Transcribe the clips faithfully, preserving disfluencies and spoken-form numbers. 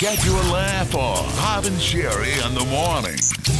Get your laugh on. Bob and Sherry in the morning.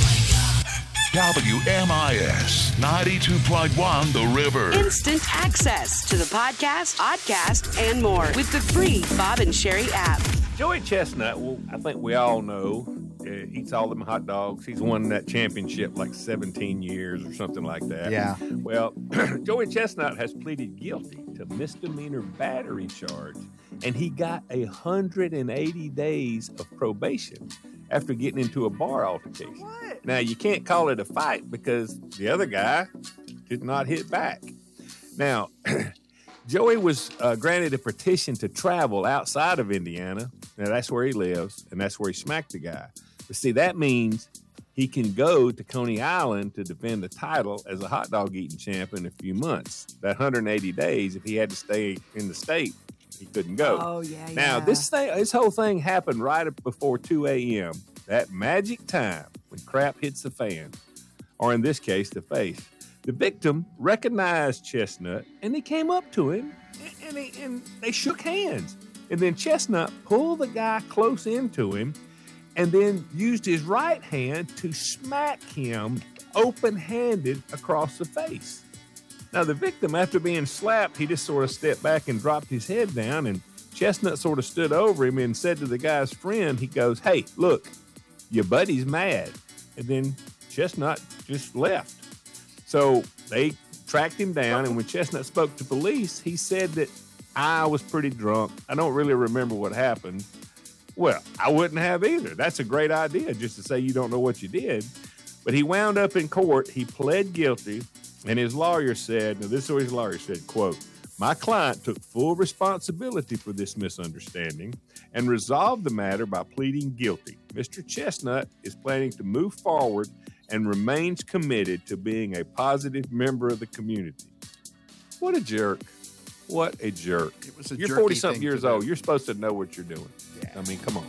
W M I S ninety-two point one The River. Instant access to the podcast, podcast, and more with the free Bob and Sherry app. Joey Chestnut, well, I think we all know, uh, eats all them hot dogs. He's won that championship like seventeen years or something like that. Yeah. Well, Joey Chestnut has pleaded guilty to misdemeanor battery charge, and he got one hundred eighty days of probation after getting into a bar altercation. What? Now, you can't call it a fight because the other guy did not hit back. Now, Joey was uh, granted a petition to travel outside of Indiana. Now, that's where he lives, and that's where he smacked the guy. But see, that means he can go to Coney Island to defend the title as a hot dog eating champ in a few months. That one hundred eighty days, if he had to stay in the state, he couldn't go. Oh, yeah, Now, yeah. this thing, this whole thing happened right before two a.m., that magic time when crap hits the fan, or in this case, the face. The victim recognized Chestnut, and they came up to him, and, and, they, and they shook hands. And then Chestnut pulled the guy close into him, and then used his right hand to smack him open-handed across the face. Now, the victim, after being slapped, he just sort of stepped back and dropped his head down, and Chestnut sort of stood over him and said to the guy's friend, he goes, "Hey, look, your buddy's mad." And then Chestnut just left. So they tracked him down, and when Chestnut spoke to police, he said that I was pretty drunk. I don't really remember what happened. Well, I wouldn't have either. That's a great idea, just to say you don't know what you did. But he wound up in court. He pled guilty, and his lawyer said, now this is what his lawyer said, quote, "My client took full responsibility for this misunderstanding and resolved the matter by pleading guilty. Mister Chestnut is planning to move forward and remains committed to being a positive member of the community." What a jerk. What a jerk. It was a You're jerky forty-something thing years to do. old. You're supposed to know what you're doing. Yeah. I mean, come on.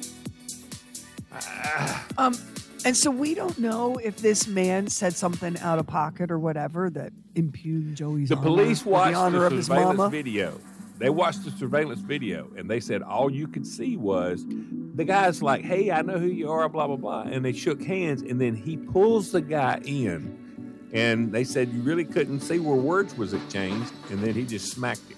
Ah. Um, and so we don't know if this man said something out of pocket or whatever that impugned Joey's The honor, police or watched the honor the of his surveillance mama. video. They watched the surveillance video, and they said all you could see was the guy's like, "Hey, I know who you are," blah, blah, blah. And they shook hands, and then he pulls the guy in, and they said you really couldn't see where words was exchanged, and then he just smacked him.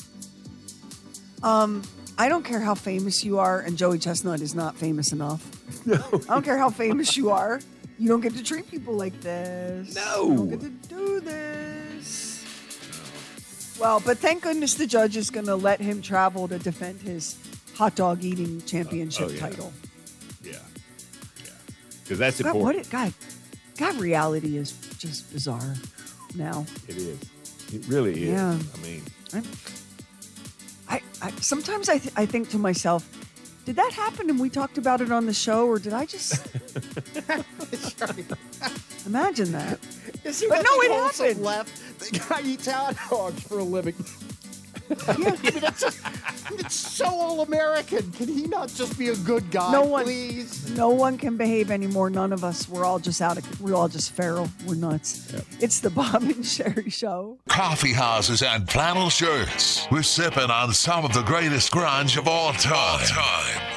Um, I don't care how famous you are, and Joey Chestnut is not famous enough. No. I don't care how famous you are. You don't get to treat people like this. No. You don't get to do this. Well, but thank goodness the judge is going to let him travel to defend his hot dog eating championship Oh, oh, yeah. title. Yeah. Yeah. Because that's God, important. what it, God, God, reality is just bizarre now. It is. It really is. Yeah. I mean, I'm, I, I sometimes I, th- I think to myself, did that happen and we talked about it on the show, or did I just imagine that? Is he But no, nothing it wholesome happened. left? The guy eats hot dogs for a living. Yeah. I mean, it's, just, it's so all-American. Can he not just be a good guy, No one- please? No one can behave anymore. None of us. We're all just out of. We're all just feral. We're nuts. Yep. It's the Bob and Sherry Show. Coffee houses and flannel shirts. We're sipping on some of the greatest grunge of all time. All time.